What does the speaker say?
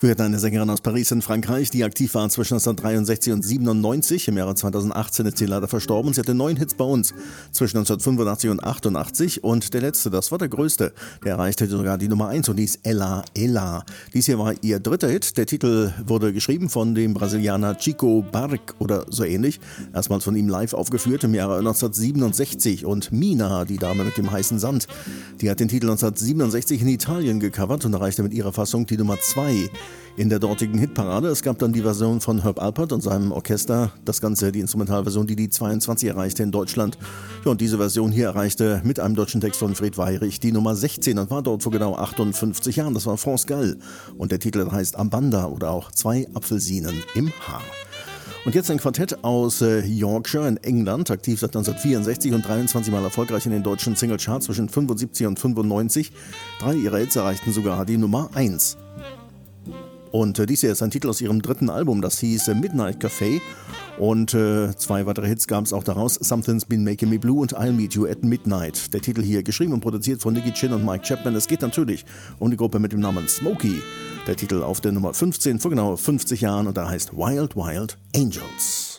Wir hatten eine Sängerin aus Paris in Frankreich, die aktiv war zwischen 1963 und 1997. Im Jahre 2018 ist sie leider verstorben. Sie hatte 9 Hits bei uns zwischen 1985 und 88. Und der letzte, das war der größte, der erreichte sogar die Nummer 1 und die ist Ella Ella. Dies hier war ihr dritter Hit. Der Titel wurde geschrieben von dem Brasilianer Chico Buarque oder so ähnlich. Erstmals von ihm live aufgeführt im Jahre 1967. Und Mina, die Dame mit dem heißen Sand, die hat den Titel 1967 in Italien gecovert und erreichte mit ihrer Fassung die Nummer 2 in der dortigen Hitparade. Es gab dann die Version von Herb Alpert und seinem Orchester. Das Ganze, die Instrumentalversion, die 22 erreichte in Deutschland. Ja, und diese Version hier erreichte mit einem deutschen Text von Fred Weyrich die Nummer 16 und war dort vor genau 58 Jahren. Das war France Gall. Und der Titel heißt Ambanda oder auch 2 Apfelsinen im Haar. Und jetzt ein Quartett aus Yorkshire in England, aktiv seit 1964 und 23 Mal erfolgreich in den deutschen Singlecharts zwischen 75 und 95. 3 ihrer Hits erreichten sogar die Nummer 1. Und dies hier ist ein Titel aus ihrem dritten Album, das hieß Midnight Café. Und 2 weitere Hits gab es auch daraus, Something's Been Making Me Blue und I'll Meet You at Midnight. Der Titel hier geschrieben und produziert von Nicky Chinn und Mike Chapman. Es geht natürlich um die Gruppe mit dem Namen Smokey. Der Titel auf der Nummer 15 vor genau 50 Jahren und da heißt Wild Wild Angels.